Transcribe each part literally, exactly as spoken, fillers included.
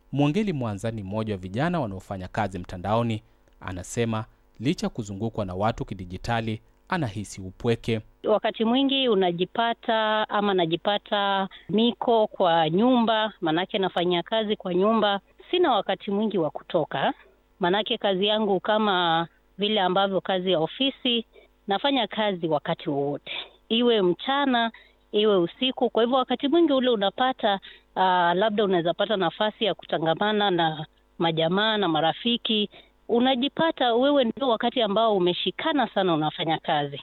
Mwangeli Mwanza ni mmoja wa vijana wanaofanya kazi mtandaoni. Anasema licha kuzungukwa na watu kidijitali, anahisi upweke. Wakati mwingi unajipata ama najipata niko kwa nyumba, manake nafanya kazi kwa nyumba. Sina wakati mwingi wa kutoka, manake kazi yangu kama vile ambavyo kazi ya ofisi, nafanya kazi wakati wowote, iwe mchana iwe usiku. Kwa hivyo wakati mwingi ule unapata uh, labda unaweza pata nafasi ya kutangamana na majamaa na marafiki, unajipata wewe ndio wakati ambao umeshikana sana unafanya kazi.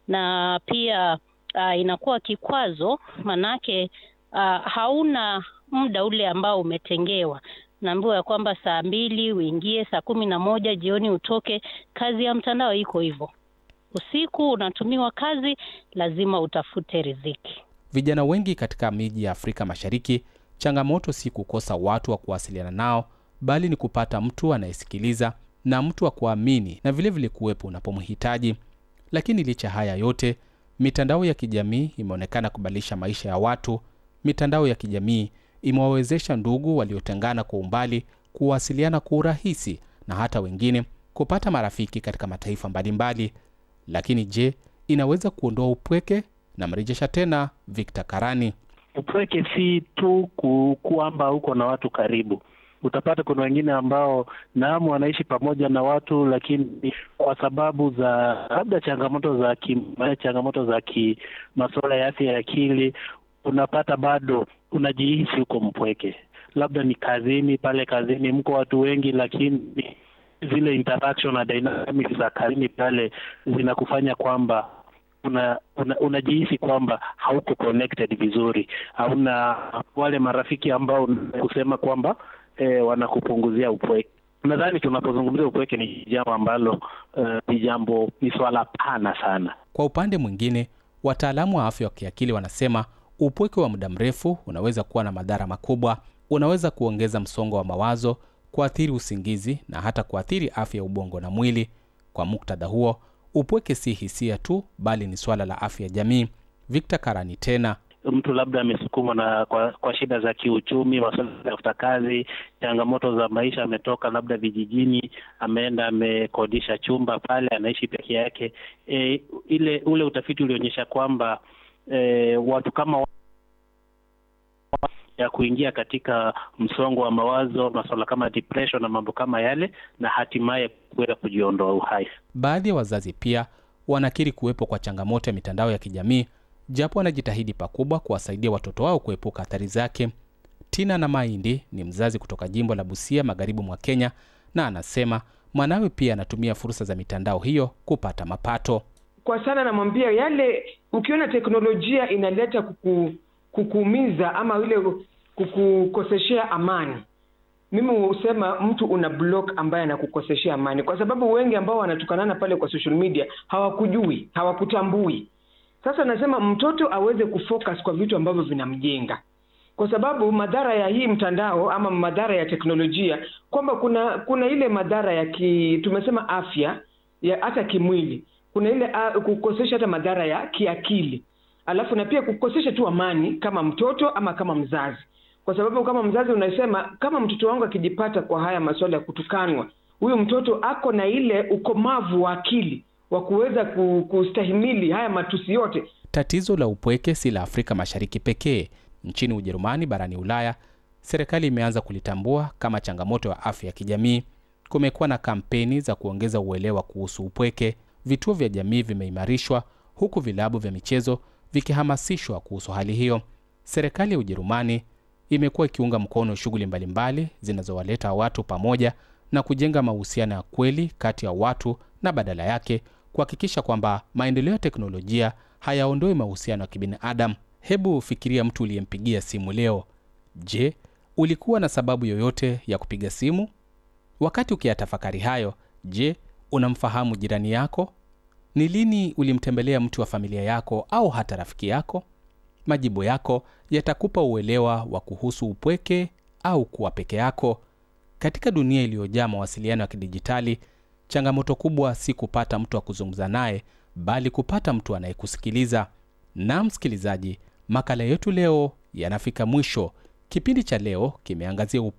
Na pia uh, inakuwa kikwazo, manake uh, hauna muda ule ambao umetengewa. Naambiwa ya kwamba saa mbili uingie, saa kumi na moja jioni utoke. Kazi ya mtandao iko hivyo. Usiku unatumiwa kazi, lazima utafute riziki. Vijana wengi katika miji ya Afrika Mashariki, changamoto si kukosa watu wa kuwasiliana nao, bali ni kupata mtu anayesikiliza na mtu wa kuamini na vile vile kuwepo unapomhitaji. Lakini licha haya yote, mitandao ya kijamii imeonekana kubadilisha maisha ya watu. Mitandao ya kijamii imewawezesha ndugu waliotengana kwa umbali kuwasiliana kwa urahisi na hata wengine kupata marafiki katika mataifa mbalimbali. Lakini je, inaweza kuondoa upweke? Na mrejesha tena Victor Karani. Upweke si tu kwamba uko na watu karibu. Utapata kuna wengine ambao naam wanaishi pamoja na watu, lakini kwa sababu za labda changamoto za ki, changamoto za ki masuala ya afya ya akili, unapata bado unajihisi uko mpweke. Labda ni kazini, pale kazini mko watu wengi, lakini zile interaction na dynamics za kazini pale zinakufanya kwamba una, una unajihisi kwamba hauko connected vizuri. Hauna wale marafiki ambao kusema kwamba eh, wanakupunguzia upweke. Nadhani tunapozungumzia upweke ni jambo ambalo ni uh, jambo ni swala pana sana. Kwa upande mwingine, wataalamu wa afya ya kiakili wanasema upweke wa muda mrefu unaweza kuwa na madhara makubwa. Unaweza kuongeza msongo wa mawazo, kuathiri usingizi na hata kuathiri afya ya ubongo na mwili. Kwa muktadha huo, upweke si hisia tu, bali ni swala la afya ya jamii. Victor Karani tena. Mtu labda amesukumwa na kwa, kwa shida za kiuchumi, masuala ya kutafuta kazi, changamoto za maisha, ametoka labda vijijini, ameenda amekodisha chumba pale, anaishi peke yake. E, ile ule utafiti ulionyesha kwamba e, watu kama ya kuingia katika msongo wa mawazo, masuala kama depression na mambo kama yale, na hatimaye kuweza kujiondoa uhai. Baadhi ya wazazi pia wanakiri kuwepo kwa changamoto ya mitandao ya kijamii, japo wanajitahidi pakubwa kuwasaidia watoto wao kuepuka athari zake. Tina na Mahindi ni mzazi kutoka jimbo la Busia magharibi mwa Kenya, na anasema mwanawe pia anatumia fursa za mitandao hiyo kupata mapato. Kwa sana namwambia yale, ukiona teknolojia inaleta kuku, kukuumiza ama ile kukukoseshea amani, mimi husema mtu una block ambaye anakukoseshea amani, kwa sababu wengi ambao wanatukanana pale kwa social media hawakujui, hawakutambui. Sasa nasema mtoto aweze kufocus kwa vitu ambavyo vinamjenga, kwa sababu madhara ya hii mtandao ama madhara ya teknolojia, kwamba kuna kuna ile madhara ya ki, tumesema afya ya hata kimwili, kuna ile uh, kukosesha hata madhara ya kiakili, alafu na pia kukosesha tu amani kama mtoto ama kama mzazi. Kwa sababu kama mzazi unasema kama mtoto wangu akijipata kwa haya masuala ya kutukanwa, huyu mtoto ako na ile ukomavu wa akili wa kuweza kustahimili haya matusi yote. Tatizo la upweke si la Afrika Mashariki pekee. Nchini Ujerumani barani Ulaya, serikali imeanza kulitambua kama changamoto ya afya ya kijamii. Kumekuwa na kampeni za kuongeza uelewa kuhusu upweke. Vituo vya jamii vimeimarishwa, huku vilabu vya michezo vikihamasishwa kuhusu hali hiyo. Serikali ya Ujerumani imekuwa ikiunga mkono shughuli mbalimbali zinazowaleta watu pamoja na kujenga mahusiano ya kweli kati ya watu, na badala yake kuhakikisha kwamba maendeleo ya teknolojia hayaondoi mahusiano ya kibinadamu. Hebu fikiria mtu uliyempigia simu leo. Je, ulikuwa na sababu yoyote ya kupiga simu? Wakati ukiyatafakari hayo, je, unamfahamu jirani yako? Ni lini ulimtembelea mtu wa familia yako au hata rafiki yako? Majibu yako yatakupa uelewa wa kuhusu upweke au kuwa peke yako. Katika dunia iliyojaa mawasiliano ya kidijitali, changamoto kubwa si kupata mtu wa kuzungumza naye, bali kupata mtu anayekusikiliza. Na msikilizaji, makala yetu leo yanafika mwisho. Kipindi cha leo kimeangazia